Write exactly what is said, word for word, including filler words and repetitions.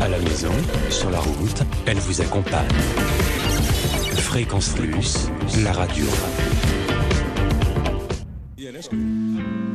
À la maison, sur la route, elle vous accompagne. Fréquence Plus, la radio.